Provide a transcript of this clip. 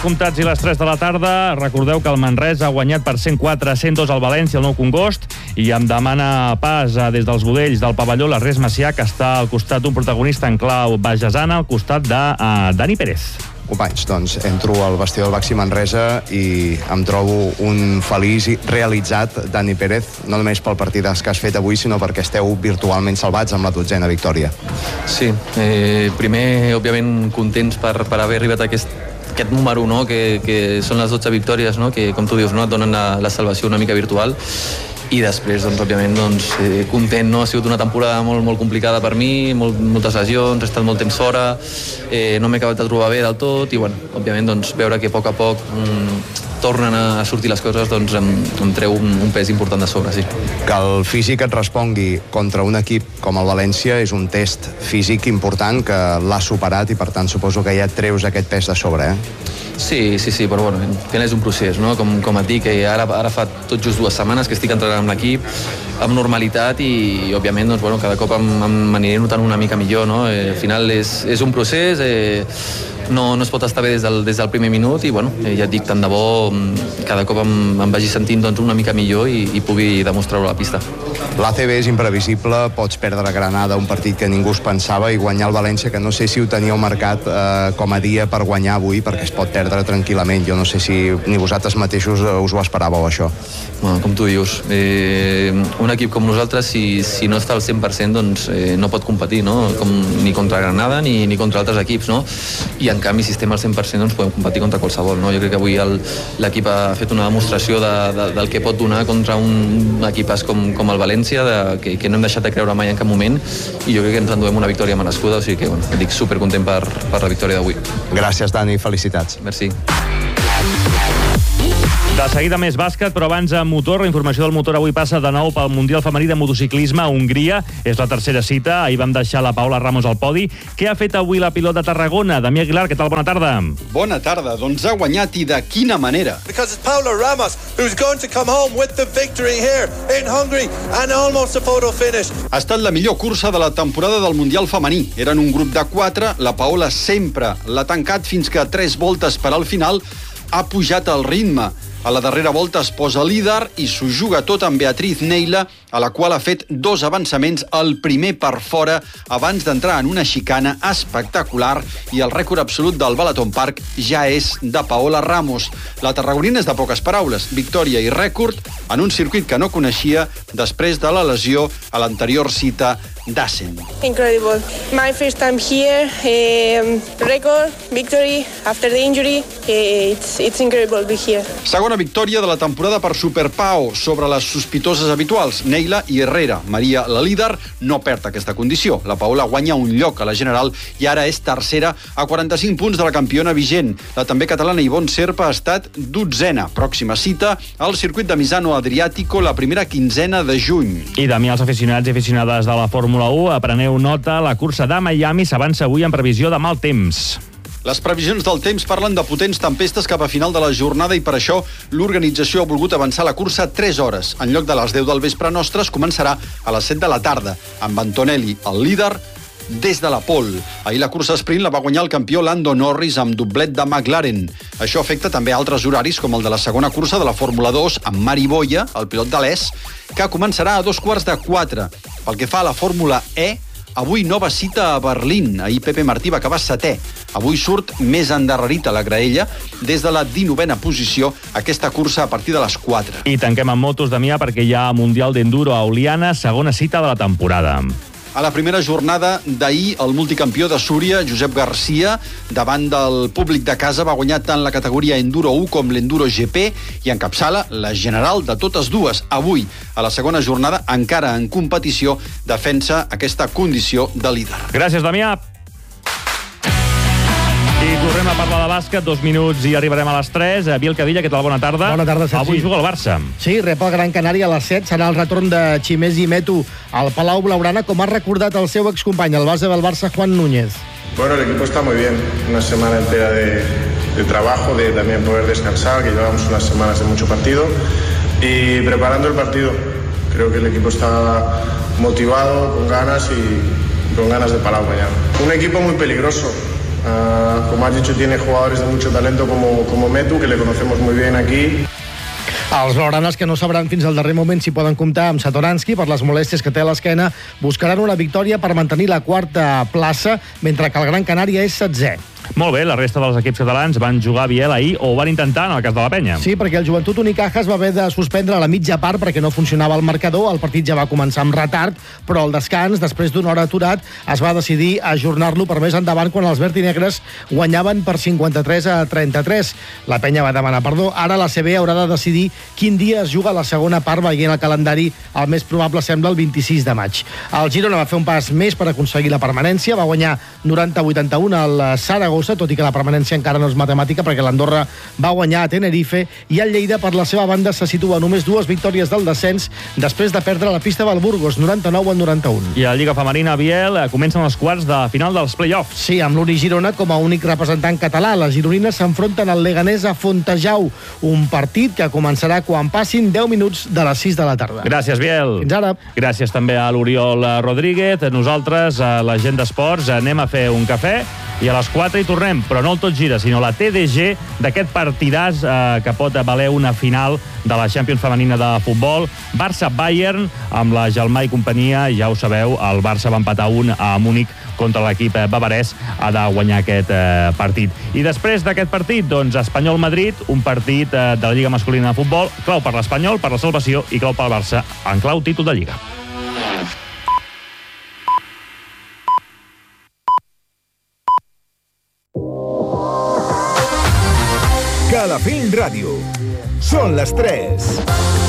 Comptats i les 3 de la tarda, recordeu que el Manresa ha guanyat per 104-102 al València, el Nou Congost, i em demana pas des dels budells del pavelló l'Ernest Macià, que està al costat d'un protagonista en clau bajesana, al costat de Dani Pérez. Companys, doncs entro al vestidor del Baxi Manresa i em trobo un feliç i realitzat Dani Pérez, no només pel partidàs que has fet avui, sinó perquè esteu virtualment salvats amb la 12a victòria. Sí, primer, òbviament, contents per haver arribat a aquest número, no? que són les 12 victòries, no? que, com tu dius, no? et donen la salvació una mica virtual. I després, doncs, òbviament, content, no? Ha sigut una temporada molt, molt complicada per mi, moltes lesions, he estat molt temps fora, no m'he acabat de trobar bé del tot, i, bueno, òbviament, doncs, veure que a poc tornen a sortir les coses, doncs em treu un pes important de sobre, sí. Que el físic et respongui contra un equip com el València és un test físic important que l'ha superat i, per tant, suposo que ja et treus aquest pes de sobre, Sí, però bueno, al final és un procés, no? Com et dic, ara fa tot just 2 setmanes que estic entrenant amb l'equip amb normalitat i òbviament, doncs, bueno, cada cop m'aniré notant una mica millor, no? Al final és un procés, no es pot estar bé des del primer minut i, bueno, ja et dic, tant de bo cada cop em vagi sentint, doncs, una mica millor i pugui demostrar-ho a la pista. L'ACB és imprevisible, pots perdre a Granada, un partit que ningú es pensava, i guanyar el València, que no sé si ho teníeu marcat com a dia per guanyar avui, perquè es pot perdre tranquil·lament. Jo no sé si ni vosaltres mateixos us ho esperàveu, això. Bueno, com tu dius, un equip com nosaltres, si no està al 100%, doncs no pot competir, no? Ni contra Granada ni contra altres equips, no? I en canvi, si estem al 100%, doncs podem competir contra qualsevol, no? Jo crec que avui l'equip ha fet una demostració del que pot donar contra un equipàs com el València, que no hem deixat de creure mai en cap moment, i jo crec que ens enduem una victòria merescuda, o sigui que, bueno, dic supercontent per la victòria d'avui. Gràcies, Dani, felicitats. Merci. De seguida més bàsquet, però abans a motor. La informació del motor avui passa de nou pel Mundial Femení de Motociclisme a Hongria. És la tercera cita. Ahir vam deixar la Paola Ramos al podi. Què ha fet avui la pilot de Tarragona? Damià Aguilar, què tal? Bona tarda. Bona tarda. Doncs ha guanyat, i de quina manera. Because it's Paola Ramos who's going to come home with the victory here in Hungary and almost a photo finish. Ha estat la millor cursa de la temporada del Mundial Femení. Eren un grup de 4. La Paola sempre l'ha tancat fins que 3 voltes per al final ha pujat el ritme. A la darrera volta es posa líder i s'ho juga tot amb Beatriz Neila, a la qual ha fet 2 avançaments, el primer per fora abans d'entrar en una xicana espectacular, i el rècord absolut del Balaton Park ja és de Paola Ramos. La tarragonina és de poques paraules, victòria i rècord en un circuit que no coneixia després de la lesió a l'anterior cita d'Assen. Incredible. My first time here, record, victory after the injury. It's incredible to be here. Segona victòria de la temporada per Superpao sobre les sospitoses habituals, Neila i Herrera. Maria, la líder, no perd aquesta condició. La Paola guanya un lloc a la general i ara és tercera a 45 punts de la campiona vigent. La també catalana Ivonne Serpa ha estat 12a. Pròxima cita al circuit de Misano Adriàtico la primera quinzena de juny. I Damià, els aficionats i aficionades de la Fórmula 1, apreneu nota, la cursa de Miami s'avança avui en previsió de mal temps. Les previsions del temps parlen de potents tempestes cap a final de la jornada, i per això l'organització ha volgut avançar la cursa 3 hores. En lloc de les 10 del vespre nostres, començarà a les 7 de la tarda, amb Antonelli, el líder, des de la pole. Ahir la cursa sprint la va guanyar el campió Lando Norris amb doblet de McLaren. Això afecta també altres horaris, com el de la segona cursa de la Fórmula 2 amb Mari Boya, el pilot de l'ES, que començarà a 3:15. Pel que fa a la Fórmula E, avui nova cita a Berlín. Ahir Pepe Martí va acabar 7è. Avui surt més endarrerit a la graella, des de la 19a posició, aquesta cursa a partir de les 4. I tanquem amb motos, Damià, perquè hi ha Mundial d'Enduro a Oliana, segona cita de la temporada. A la primera jornada d'ahir, el multicampió de Súria, Josep Garcia, davant del públic de casa, va guanyar tant la categoria Enduro 1 com l'Enduro GP i encapçala la general de totes dues. Avui, a la segona jornada, encara en competició, defensa aquesta condició de líder. Gràcies, Damià. I tornem a parlar de bàsquet, 2 minuts i arribarem a les 3. Biel Cadilla, què tal? Bona tarda. Bona tarda, Sergi. Avui juga el Barça. Sí, rep el Gran Canària a les 7. Serà el retorn de Chimés i Metu al Palau Blaugrana, com ha recordat el seu excompany, el base del Barça, Juan Núñez. Bueno, el equipo está muy bien. Una semana entera de trabajo, de también poder descansar, que llevamos unas semanas de mucho partido, y preparando el partido. Creo que el equipo está motivado, con ganas de Palau mañana. Un equipo muy peligroso. Como has dicho, tiene jugadores de mucho talento como Metu, que le conocemos muy bien aquí. Els blaugranes, que no sabran fins al darrer moment si poden comptar amb Satoranski per les molèsties que té a l'esquena, buscaran una victòria per mantenir la quarta plaça, mentre que el Gran Canària és 16è. Molt bé, la resta dels equips catalans van jugar a Biel ahir, o ho van intentar en el cas de la Penya. Sí, perquè el Joventut Unicaja es va haver de suspendre a la mitja part perquè no funcionava el marcador. El partit ja va començar amb retard, però al descans, després d'una hora aturat, es va decidir ajornar-lo per més endavant quan els vertinegres guanyaven per 53-33. La Penya va demanar perdó. Ara la CB haurà de decidir quin dia es juga la segona part, veient el calendari. El més probable sembla el 26 de maig. El Girona va fer un pas més per aconseguir la permanència. Va guanyar 90-81 al Saragossa, tot i que la permanència encara no és matemàtica perquè l'Andorra va guanyar a Tenerife, i el Lleida, per la seva banda, se situa només 2 victòries del descens després de perdre la pista del Burgos, 99-91. I a la Lliga Femenina, Biel, comencen els quarts de final dels play-offs. Sí, amb l'Uri Girona com a únic representant català. Les gironines s'enfronten al Leganés a Fontejau, un partit que començarà quan passin 10 minuts de les 6 de la tarda. Gràcies, Biel. Fins ara. Gràcies també a l'Oriol Rodríguez. Nosaltres, a la gent d'esports, anem a fer un cafè i a les 4 hi tornem, però no el Tot Gira, sinó la TDG d'aquest partidàs que pot valer una final de la Champions femenina de futbol. Barça-Bayern, amb la Gelmà i companyia, ja ho sabeu, el Barça va empatar 1 a Múnich contra l'equip bavarès, ha de guanyar aquest partit. I després d'aquest partit, doncs, Espanyol-Madrid, un partit de la Lliga masculina de futbol, clau per l'Espanyol, per la salvació, i clau pel Barça, en clau títol de Lliga. Calafell Ràdio. Són les 3.